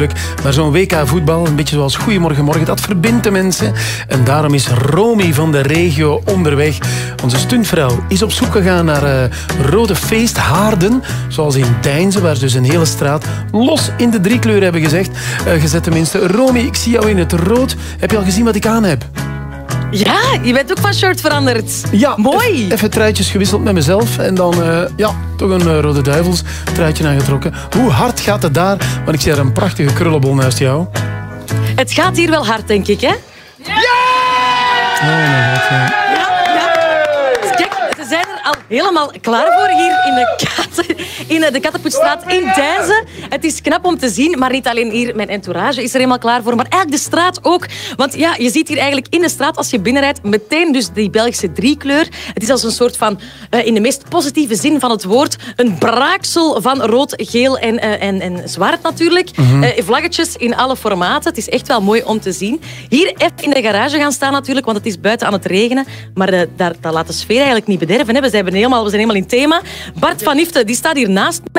natuurlijk. Maar zo'n WK voetbal, een beetje zoals Goeiemorgen Morgen, dat verbindt de mensen. En daarom is Romy van de regio onderweg. Onze stuntvrouw is op zoek gegaan naar rode feesthaarden. Zoals in Deinze, waar ze dus een hele straat los in de 3 kleuren hebben gezet tenminste. Romy, ik zie jou in het rood. Heb je al gezien wat ik aan heb? Ja, je bent ook van shirt veranderd. Ja, mooi. Even truitjes gewisseld met mezelf. En dan toch een Rode Duivels truitje aangetrokken. Hoe hard gaat het daar? Want ik zie er een prachtige krullenbol naast jou. Het gaat hier wel hard, denk ik, hè? Ja! Oh mijn god, ja. Kijk, ze zijn er al helemaal klaar voor hier in de Kattenpoetstraat in Deinze. Het is knap om te zien, maar niet alleen hier. Mijn entourage is er helemaal klaar voor, maar eigenlijk de straat ook. Want ja, je ziet hier eigenlijk in de straat, als je binnenrijdt, meteen dus die Belgische 3-kleur. Het is als een soort van, in de meest positieve zin van het woord, een braaksel van rood, geel en zwart natuurlijk. Vlaggetjes in alle formaten. Het is echt wel mooi om te zien. Hier even in de garage gaan staan natuurlijk, want het is buiten aan het regenen. Maar dat laat de sfeer eigenlijk niet bederven. Hè. We zijn helemaal in thema. Bart van Ifte, die staat hier naast me.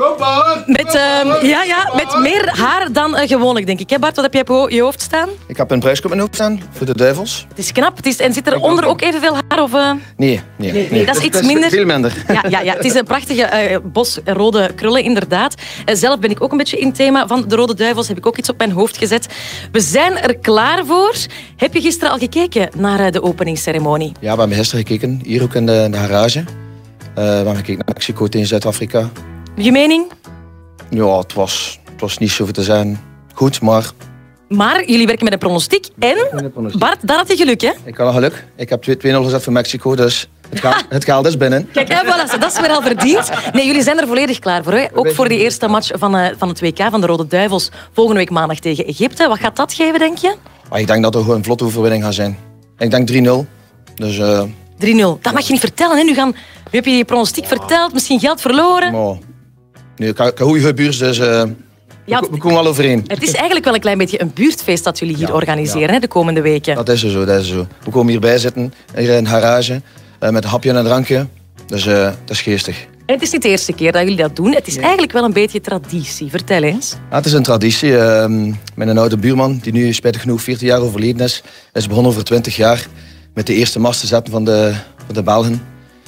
Met meer haar dan gewoonlijk, denk ik. Hè, Bart, wat heb jij op je hoofd staan? Ik heb een prijs op mijn hoofd staan voor de Duivels. Het is knap. En zit er onder ook evenveel haar? Of, Nee. Dat is iets minder. Veel minder. Ja, het is een prachtige bos rode krullen, inderdaad. Zelf ben ik ook een beetje in het thema van de Rode Duivels. Heb ik ook iets op mijn hoofd gezet. We zijn er klaar voor. Heb je gisteren al gekeken naar de openingsceremonie? Ja, we hebben gisteren gekeken. Hier ook in de garage. We hebben gekeken naar Mexico tegen Zuid-Afrika. Je mening? Ja, het was niet zoveel te zijn. Goed, maar... Maar jullie werken met een pronostiek. En, Bart, daar had je geluk, hè? Ik had geluk. Ik heb 2-0 gezet voor Mexico, dus het geld is binnen. Kijk, voilà, dat is weer al verdiend. Nee, jullie zijn er volledig klaar voor. Hè? Ook voor die eerste match van het WK van de Rode Duivels. Volgende week maandag tegen Egypte. Wat gaat dat geven, denk je? Ik denk dat er gewoon een vlotte overwinning gaat zijn. Ik denk 3-0. Dus... 3-0. Dat mag je niet vertellen, hè? Nu heb je je pronostiek verteld, misschien geld verloren. Nee, ik heb goede buurs, dus we komen wel overeen. Het is eigenlijk wel een klein beetje een buurtfeest dat jullie hier organiseren, hè, de komende weken. Dat is zo. We komen hierbij zitten, hier in de garage, met een hapje en een drankje. Dus dat is geestig. En het is niet de eerste keer dat jullie dat doen. Het is eigenlijk wel een beetje traditie. Vertel eens. Ja, het is een traditie. Mijn oude buurman, die nu spijtig genoeg 14 jaar overleden is begonnen over 20 jaar met de eerste mast te zetten van de Belgen.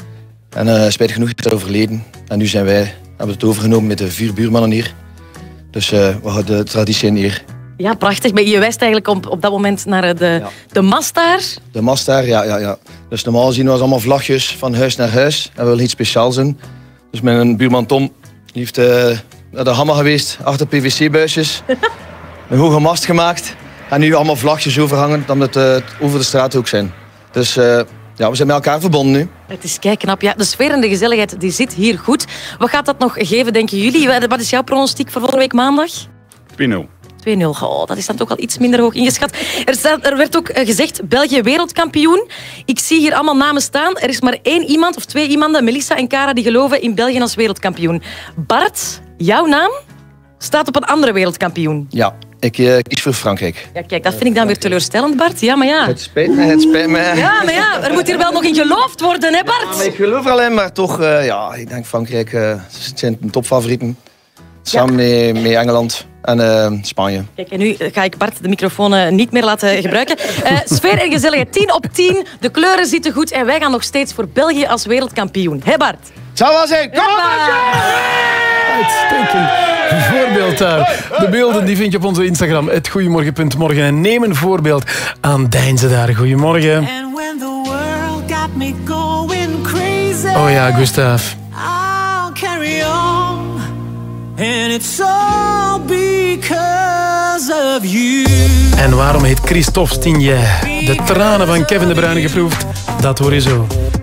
En spijtig genoeg is hij overleden. En nu hebben we het overgenomen met de 4 buurmannen hier. Dus we houden de traditie in hier. Ja, prachtig. Je wijst eigenlijk op dat moment naar de mast daar. De mast daar, ja. Dus normaal zien we allemaal vlagjes van huis naar huis. En we willen iets speciaals doen. Dus mijn buurman Tom die heeft naar de hammer geweest achter PVC-buisjes. Een hoge mast gemaakt. En nu allemaal vlagjes overhangen, omdat het over de straat ook zijn. Dus we zijn met elkaar verbonden nu. Het is kei knap. Ja, de sfeer en de gezelligheid die zit hier goed. Wat gaat dat nog geven, denken jullie? Wat is jouw pronostiek voor volgende week maandag? 2-0. 2-0. Oh, dat is dan toch al iets minder hoog ingeschat. Er werd ook gezegd, België wereldkampioen. Ik zie hier allemaal namen staan. Er is maar 1 iemand of 2 iemanden, Melissa en Cara, die geloven in België als wereldkampioen. Bart, jouw naam staat op een andere wereldkampioen. Ja, ik kies voor Frankrijk. Ja, kijk, dat vind ik dan weer teleurstellend, Bart. Ja, maar ja. Het spijt me. Ja, maar ja, er moet hier wel nog in geloofd worden, hè, Bart? Ja, maar ik geloof er alleen, maar toch, ik denk Frankrijk zijn de topfavorieten. Samen met Engeland en Spanje. Kijk, en nu ga ik Bart de microfoon niet meer laten gebruiken. Sfeer en gezelligheid, 10 op 10. De kleuren zitten goed en wij gaan nog steeds voor België als wereldkampioen. Hé, Bart? Zou wel zijn. Kom uitstekend voorbeeld daar. De beelden die vind je op onze Instagram, @goeiemorgen.morgen. En neem een voorbeeld aan Deinze daar. Goedemorgen. Oh ja, Gustav. And it's all because of you. En waarom heeft Christophe Stigné de tranen van Kevin De Bruyne geproefd? Dat hoor je zo.